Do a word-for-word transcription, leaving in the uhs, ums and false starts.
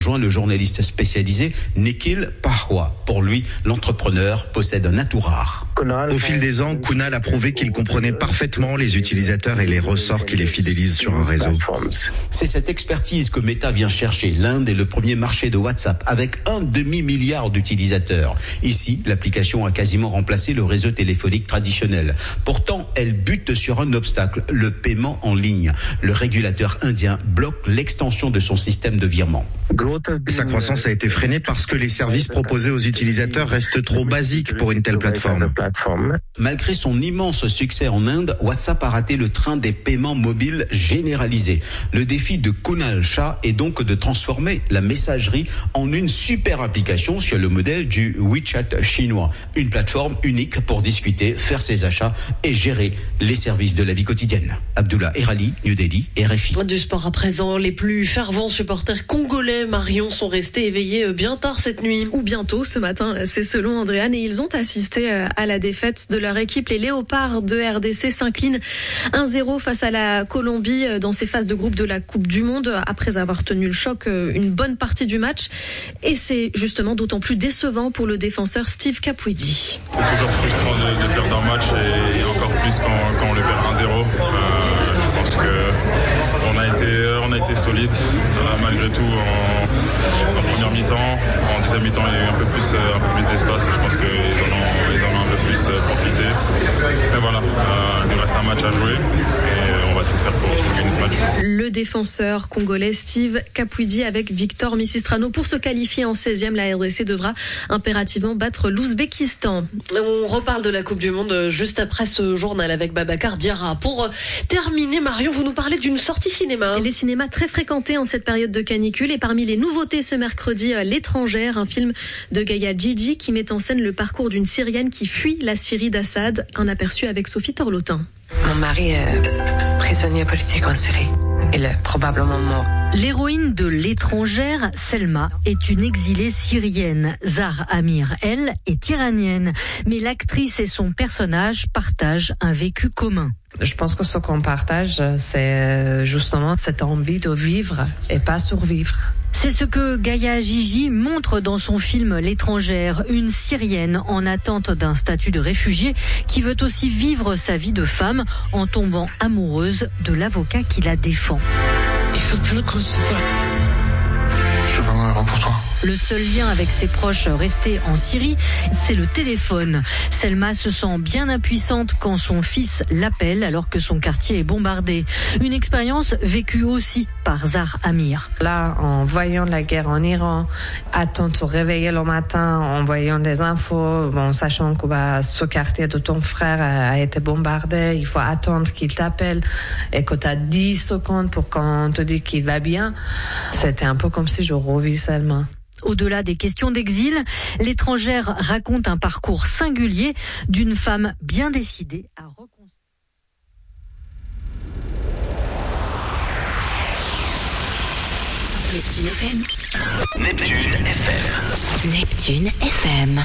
Joint le journaliste spécialisé Nikhil Pahwa. Pour lui, l'entrepreneur possède un atout rare. Au fil des ans, Kunal a prouvé qu'il comprenait parfaitement les utilisateurs et les ressorts qui les fidélisent sur un réseau. C'est cette expertise que Meta vient chercher. L'Inde est le premier marché de WhatsApp avec un demi-milliard d'utilisateurs. Ici, l'application a quasiment remplacé le réseau téléphonique traditionnel. Pourtant, elle bute sur un obstacle, le paiement en ligne. Le régulateur indien bloque l'extension de son système de virement. Sa croissance a été freinée parce que les services proposés aux utilisateurs restent trop basiques pour une telle plateforme. Malgré son immense succès en Inde, WhatsApp a raté le train des paiements mobiles généralisés. Le défi de Kunal Shah est donc de transformer la messagerie en une super application sur le modèle du WeChat chinois. Une plateforme unique pour discuter, faire ses achats et gérer les services de la vie quotidienne. Abdullah Erali, New Delhi, R F I. Du sport à présent, les plus fervents supporters congolais, Marion, sont restés éveillés bien tard cette nuit. Ou bientôt ce matin, c'est selon Andréane, et ils ont assisté à la défaite de leur équipe. Les Léopards de R D C s'inclinent un zéro face à la Colombie dans ces phases de groupe de la Coupe du Monde, après avoir tenu le choc une bonne partie du match. Et c'est justement d'autant plus décevant pour le défenseur Steve Capuidi. C'est toujours frustrant de, de perdre un match, et encore plus quand, quand on le perd un zéro. Euh, je pense que on a été, on a été solide euh, malgré tout en, en première mi-temps. En deuxième mi-temps, il y a eu un peu plus, un peu plus d'espace, et je pense qu'ils en ont, ils en ont un peu plus profité. Mais voilà, euh, il reste un match à jouer et on va tout faire pour, pour gagner ce match. Le défenseur congolais Steve Capuidi avec Victor Misistrano. Pour se qualifier en seizième, la R D C devra impérativement battre l'Ouzbékistan. On reparle de la Coupe du Monde juste après ce journal avec Babacar Diarra. Pour terminer, Marion, vous nous parlez d'une sortie cinéma. Les cinémas très fréquentés en cette période de canicule, et parmi les nouveautés ce mercredi, L'étrangère, un film de Gaïa Djidji qui met en scène le parcours d'une Syrienne qui fuit la Syrie d'Assad. Un aperçu avec Sophie Torlotin. Mon mari est prisonnier politique en Syrie. Il est probablement mort. L'héroïne de L'étrangère, Selma, est une exilée syrienne. Zahra Amir, elle, est iranienne. Mais l'actrice et son personnage partagent un vécu commun. Je pense que ce qu'on partage, c'est justement cette envie de vivre et pas survivre. C'est ce que Gaïa Djidji montre dans son film L'étrangère, une Syrienne en attente d'un statut de réfugiée qui veut aussi vivre sa vie de femme en tombant amoureuse de l'avocat qui la défend. Il faut plus qu'on se voit. Je suis vraiment heureux pour toi. Le seul lien avec ses proches restés en Syrie, c'est le téléphone. Selma se sent bien impuissante quand son fils l'appelle alors que son quartier est bombardé. Une expérience vécue aussi par Zahra Amir. Là, en voyant la guerre en Iran, attendre de se réveiller le matin, en voyant des infos, en sachant que bah, ce quartier de ton frère a été bombardé, il faut attendre qu'il t'appelle et que tu as dix secondes pour qu'on te dise qu'il va bien. C'était un peu comme si je revis Selma. Au-delà des questions d'exil, L'étrangère raconte un parcours singulier d'une femme bien décidée à reconstruire. Neptune F M. Neptune F M. Neptune F M.